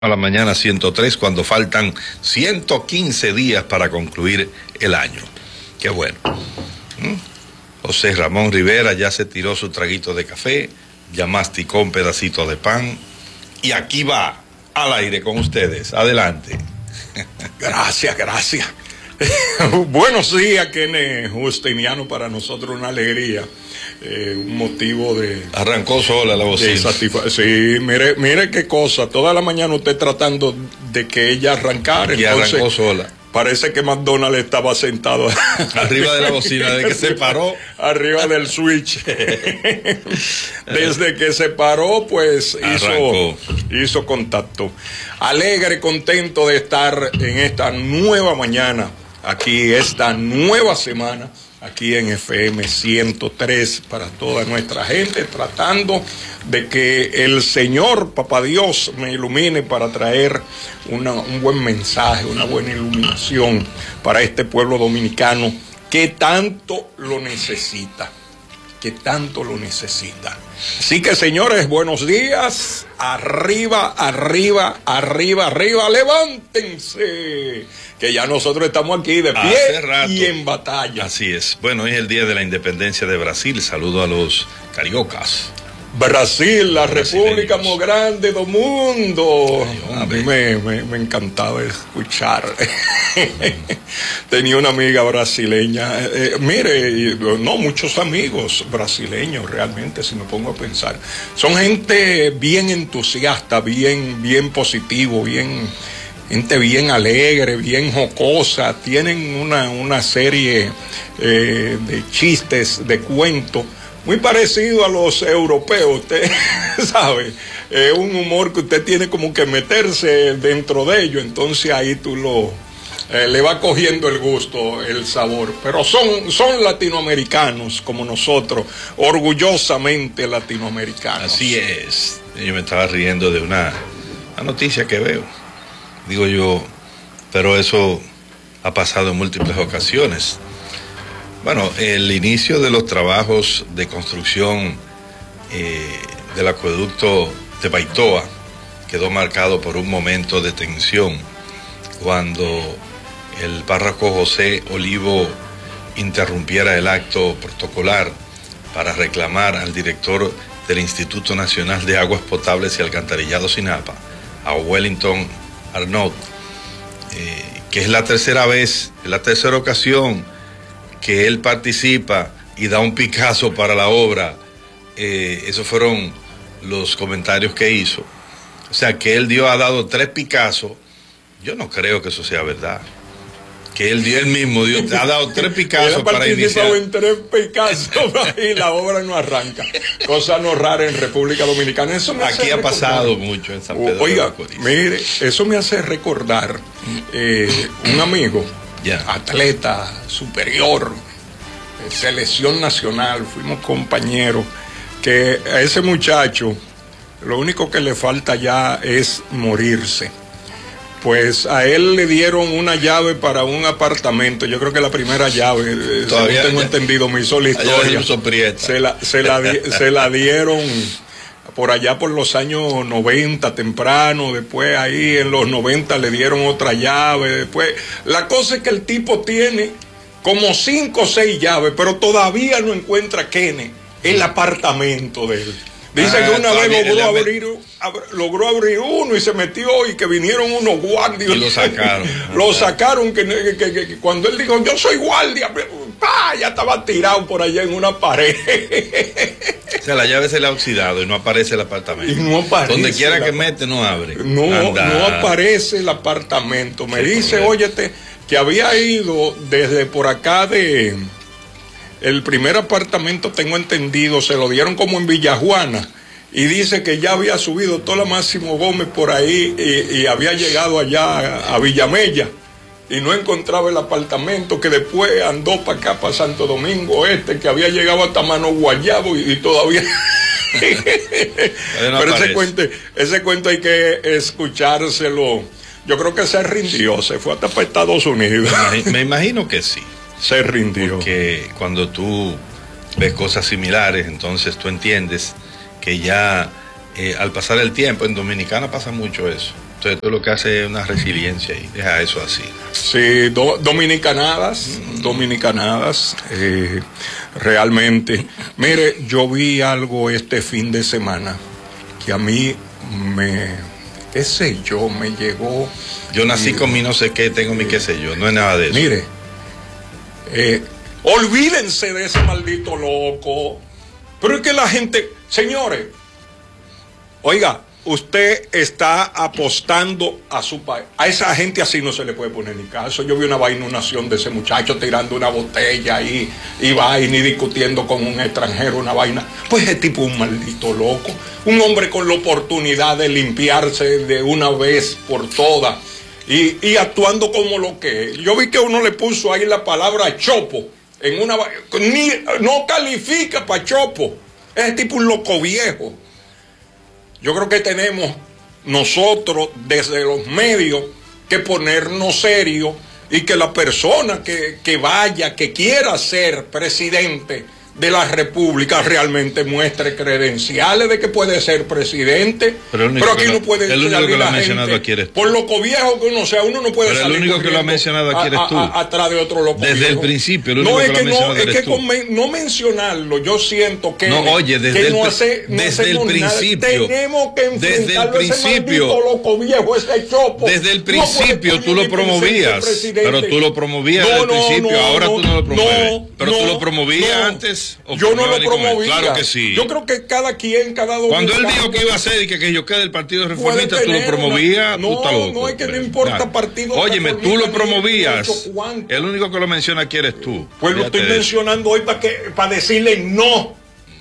A la mañana 103 cuando faltan 115 días para concluir el año. Qué bueno. José Ramón Rivera ya se tiró su traguito de café, ya masticó un pedacito de pan y aquí va al aire con ustedes. Adelante. Gracias. Buenos días, Kenneth Justiniano, para nosotros una alegría, un motivo de... Arrancó sola la bocina. Sí, mire qué cosa, toda la mañana usted tratando de que ella arrancara. Y entonces, arrancó sola. Parece que McDonald's estaba sentado arriba de la bocina, de que se paró. Arriba del switch. Desde que se paró, pues hizo contacto. Alegre, contento de estar en esta nueva mañana, aquí esta nueva semana, aquí en FM 103 para toda nuestra gente, tratando de que el Señor, Papá Dios, me ilumine para traer un buen mensaje, una buena iluminación para este pueblo dominicano que tanto lo necesita. Así que, señores, buenos días. Arriba, levántense, que ya nosotros estamos aquí de pie y en batalla. Así es. Bueno, hoy es el día de la independencia de Brasil. Saludo a los cariocas. Brasil, la república más grande del mundo. A mí me encantaba escuchar. Tenía una amiga brasileña. Muchos amigos brasileños realmente, si me pongo a pensar. Son gente bien entusiasta, bien positivo, gente bien alegre, bien jocosa. Tienen una serie de chistes, de cuentos, muy parecido a los europeos, usted sabe, un humor que usted tiene como que meterse dentro de ello, entonces ahí tú le va cogiendo el gusto, el sabor, pero son latinoamericanos como nosotros, orgullosamente latinoamericanos. Así es. Yo me estaba riendo de una noticia que veo, digo yo, pero eso ha pasado en múltiples ocasiones. Bueno, el inicio de los trabajos de construcción del acueducto de Baitoa quedó marcado por un momento de tensión cuando el párroco José Olivo interrumpiera el acto protocolar para reclamar al director del Instituto Nacional de Aguas Potables y Alcantarillado SINAPA, a Wellington Arnaud, que es la tercera ocasión que él participa y da un Picasso para la obra. Esos fueron los comentarios que hizo. O sea, que él ha dado 3 Picasso. Yo no creo que eso sea verdad. Que él mismo ha dado 3 Picasso para iniciar. Él ha participado en 3 Picasso y la obra no arranca. Cosa no rara en República Dominicana. Eso me Aquí ha pasado mucho en San Pedro. Oiga, mire, eso me hace recordar un amigo, atleta superior, selección nacional, fuimos compañeros, que a ese muchacho lo único que le falta ya es morirse. Pues a él le dieron una llave para un apartamento. Yo creo que la primera llave, todavía tengo entendido, me hizo la historia. Se la dieron por allá por los años 90, temprano. Después ahí en los 90 le dieron otra llave. Después, la cosa es que el tipo tiene como 5 o 6 llaves, pero todavía no encuentra el apartamento de él. Dice que una vez logró abrir uno y se metió y que vinieron unos guardias. Y lo sacaron. Lo sacaron que cuando él dijo, yo soy guardia, ya estaba tirado por allá en una pared. O sea, la llave se le ha oxidado y no aparece el apartamento. Y no aparece. Donde quiera que mete, no abre. No aparece el apartamento. Me dice, óyete, que había ido desde por acá el primer apartamento, tengo entendido, se lo dieron como en Villajuana, y dice que ya había subido toda la Máximo Gómez por ahí y había llegado allá a Villamella y no encontraba el apartamento, que después andó para acá, para Santo Domingo que había llegado hasta Mano Guayabo y todavía... Pero ese cuento hay que escuchárselo. Yo creo que se rindió, se fue hasta para Estados Unidos. Me imagino que sí. Se rindió. Porque cuando tú ves cosas similares, entonces tú entiendes que ya al pasar el tiempo, en Dominicana pasa mucho eso, Entonces tú lo que haces es una resiliencia y deja eso así. Sí, dominicanadas, realmente. Mire, yo vi algo este fin de semana que a mí qué sé yo, me llegó. Yo nací con mi no sé qué, tengo mi qué sé yo, no es nada de eso. Mire, olvídense de ese maldito loco. Pero es que la gente, señores, oiga, usted está apostando a su país. A esa gente así no se le puede poner ni caso. Yo vi una vainación de ese muchacho tirando una botella ahí y vaina y discutiendo con un extranjero una vaina. Pues ese tipo es un maldito loco. Un hombre con la oportunidad de limpiarse de una vez por todas y actuando como lo que es. Yo vi que uno le puso ahí la palabra chopo en una... no califica para chopo. Ese tipo es un loco viejo. Yo creo que tenemos nosotros desde los medios que ponernos serios y que la persona que vaya, que quiera ser presidente de la República realmente muestre credenciales de que puede ser presidente, pero aquí no puede ser. El único que lo ha mencionado aquí eres tú. Por loco viejo que uno sea, uno no puede salir. Pero el único que lo ha mencionado aquí eres tú. Atrás de otro loco desde viejo. El principio, el único que lo ha mencionado eres tú. No mencionarlo, yo siento que no, oye, desde el principio. Tenemos que enfrentarlo desde el principio, ese loco viejo, ese chopo. Desde el principio tú lo promovías, pero tú lo promovías desde el principio, ahora tú no lo promueves. Pero tú lo promovías antes. Yo no lo promovía. Claro que sí. Yo creo que cada dominicano. Cuando él dijo que iba a hacer y que yo quede del Partido Reformista, tú lo promovías, tú estás loco. No, es que no importa partido. Óyeme, tú lo promovías. El único que lo menciona aquí eres tú. Pues lo estoy mencionando hoy para decirle no.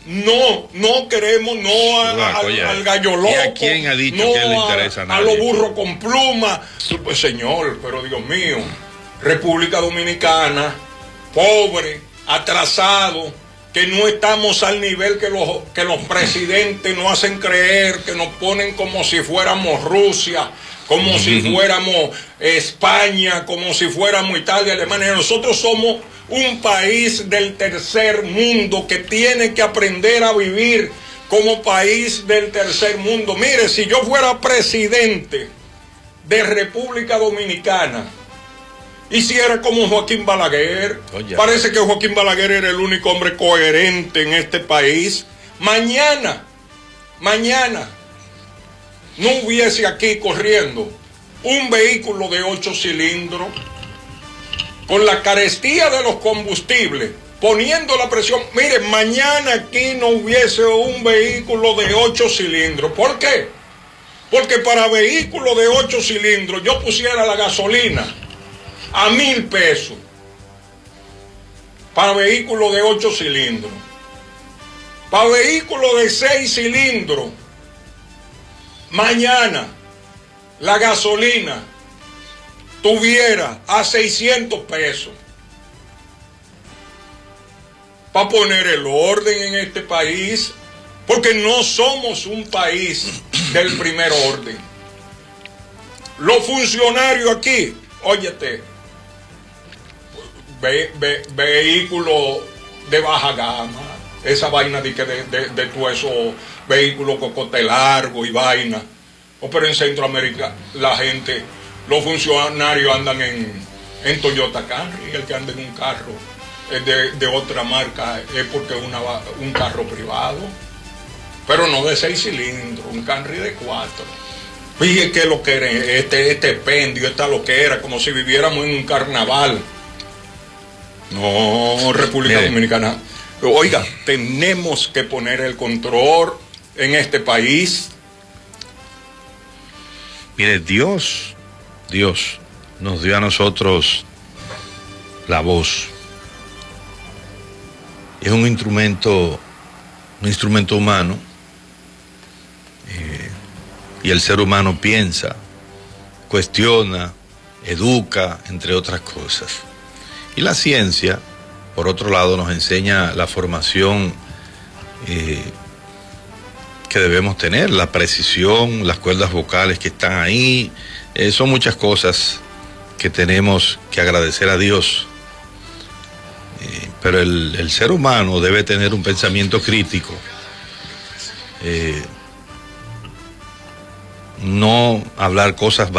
No queremos, al gallo loco. ¿Y a quién ha dicho que le interesa a nadie? A los burros con pluma. Pues señor, pero Dios mío, República Dominicana, pobre, atrasado, que no estamos al nivel que los presidentes nos hacen creer, que nos ponen como si fuéramos Rusia, como si fuéramos España, como si fuéramos Italia, Alemania. Nosotros somos un país del tercer mundo que tiene que aprender a vivir como país del tercer mundo. Mire, si yo fuera presidente de República Dominicana, hiciera como Joaquín Balaguer. Parece que Joaquín Balaguer era el único hombre coherente en este país. Mañana no hubiese aquí corriendo un vehículo de 8 cilindros con la carestía de los combustibles, poniendo la presión. Mire, mañana aquí no hubiese un vehículo de 8 cilindros. ¿Por qué? Porque para vehículo de 8 cilindros yo pusiera la gasolina a 1,000 pesos para vehículo de 8 cilindros. Para vehículo de 6 cilindros, mañana la gasolina tuviera a 600 pesos. Para poner el orden en este país, porque no somos un país del primer orden. Los funcionarios aquí, óyete, vehículos de baja gama, esa vaina de todo eso, vehículos cocote largo y vaina. Pero en Centroamérica la gente, los funcionarios andan en Toyota Camry, el que anda en un carro de otra marca es porque es un carro privado, pero no de 6 cilindros, un Camry de 4. Fíjate que lo que era este pendio, esta lo que era, como si viviéramos en un carnaval. No, República Dominicana. Oiga, tenemos que poner el control en este país. Mire, Dios nos dio a nosotros la voz. Es un instrumento humano, y el ser humano piensa, cuestiona, educa, entre otras cosas. Y la ciencia, por otro lado, nos enseña la formación que debemos tener, la precisión, las cuerdas vocales que están ahí. Son muchas cosas que tenemos que agradecer a Dios. Pero el ser humano debe tener un pensamiento crítico. no hablar cosas